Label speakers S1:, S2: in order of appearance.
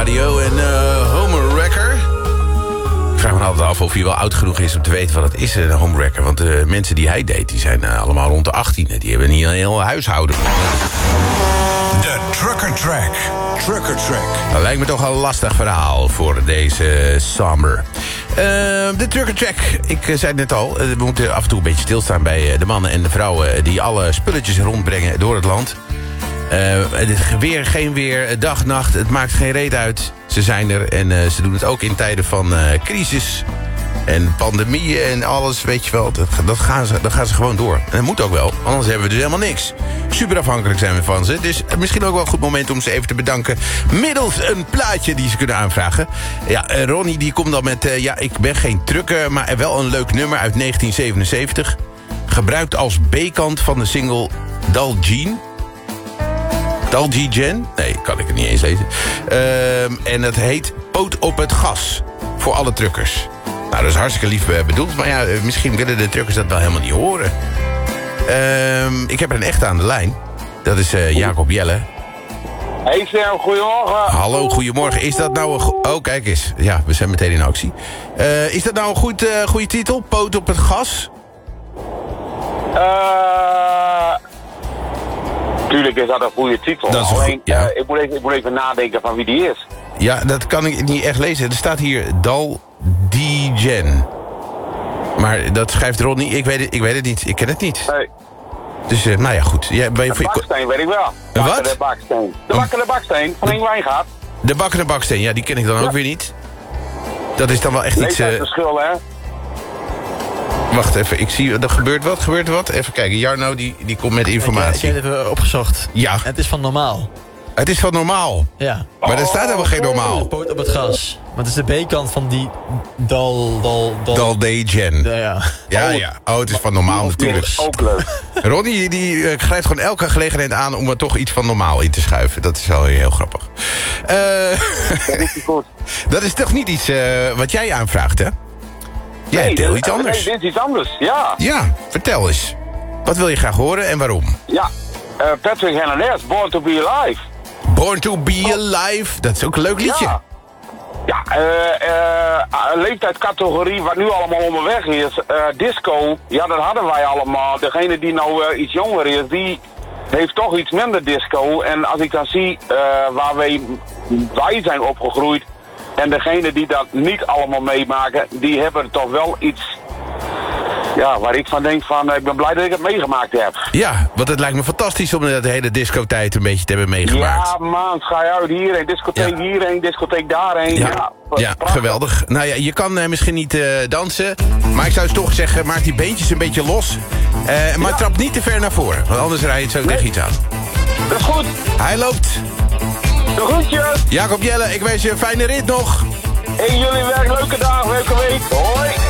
S1: radio en Homewrecker. Ik vraag me altijd af of hij wel oud genoeg is om te weten wat het is, een Homewrecker. Want de mensen die hij deed, die zijn allemaal rond de 18. Die hebben niet een heel huishouden.
S2: De Trucker Track. Trucker Track.
S1: Dat lijkt me toch een lastig verhaal voor deze zomer. De Trucker Track. Ik zei het net al, we moeten af en toe een beetje stilstaan bij de mannen en de vrouwen die alle spulletjes rondbrengen door het land. Weer, geen weer, dag, nacht, het maakt geen reet uit. Ze zijn er en ze doen het ook in tijden van crisis en pandemieën en alles, weet je wel. Dat gaan ze gewoon door. En dat moet ook wel, anders hebben we dus helemaal niks. Super afhankelijk zijn we van ze. Dus misschien ook wel een goed moment om ze even te bedanken middels een plaatje die ze kunnen aanvragen. Ja, Ronnie die komt dan met, ik ben geen trucker, maar wel een leuk nummer uit 1977. Gebruikt als B-kant van de single Dalgene. Dalgene? Nee, kan ik het niet eens lezen. En het heet Poot op het gas. Voor alle truckers. Nou, dat is hartstikke lief bedoeld. Maar ja, misschien willen de truckers dat wel helemaal niet horen. Ik heb er een echte aan de lijn. Dat is Jacob Jelle.
S3: Hey Sam, goedemorgen.
S1: Hallo, goedemorgen. Is dat nou een... Oh, kijk eens. Ja, we zijn meteen in actie. Is dat nou een goede titel? Poot op het gas?
S3: Tuurlijk is dat een goede titel.
S1: Dat is
S3: alleen,
S1: ja.
S3: Ik moet even nadenken van wie die is.
S1: Ja, dat kan ik niet echt lezen. Er staat hier Dalgene. Maar dat schrijft Ronnie. Ik weet het niet. Ik ken het niet.
S3: Nee.
S1: Dus, nou ja, goed. Ja,
S3: De baksteen weet ik wel.
S1: Een wat?
S3: De baksteen. De bakkende baksteen van Henk Wijngaard.
S1: De bakkende baksteen, ja, die ken ik dan ook weer niet. Dat is dan wel echt iets...
S3: Leeftijdsverschil, hè?
S1: Wacht even, ik zie... Er gebeurt wat. Even kijken, Jarno die komt met informatie.
S4: Ik heb het even opgezocht.
S1: Ja.
S4: Het is van normaal.
S1: Het is van normaal.
S4: Ja.
S1: Maar er staat helemaal geen normaal.
S4: Poot op het gas. Maar het is de B-kant van die
S1: Dalgene.
S4: Ja.
S1: Ja. Oh, het is van normaal natuurlijk.
S3: Ook leuk.
S1: Ronnie die grijpt gewoon elke gelegenheid aan om er toch iets van normaal in te schuiven. Dat is wel heel grappig.
S3: Dat is goed.
S1: Dat is toch niet iets wat jij aanvraagt, hè? Jij hebt heel iets anders.
S3: Nee, dit is iets anders, ja.
S1: Ja, vertel eens. Wat wil je graag horen en waarom?
S3: Ja, Patrick Hernandez, Born to Be Alive.
S1: Born to Be Alive, dat is ook een leuk liedje.
S3: Ja, een leeftijdscategorie wat nu allemaal onderweg is. Disco, ja, dat hadden wij allemaal. Degene die nou iets jonger is, die heeft toch iets minder disco. En als ik dan zie waar wij zijn opgegroeid en degene die dat niet allemaal meemaken, die hebben toch wel iets... Ja, waar ik van denk van, ik ben blij dat ik het meegemaakt heb.
S1: Ja, want het lijkt me fantastisch om de hele discotijd een beetje te hebben meegemaakt.
S3: Ja, man, ga je uit hierheen, discotheek hierheen, discotheek daarheen.
S1: Ja, geweldig. Nou ja, je kan misschien niet dansen, maar ik zou toch zeggen, maak die beentjes een beetje los. Maar trap niet te ver naar voren, want anders rij je het zo tegen iets aan.
S3: Dat is goed.
S1: Hij loopt.
S3: De groetjes.
S1: Jacob Jelle, ik wens je een fijne rit nog.
S3: En jullie werk, leuke dag, leuke week. Hoi.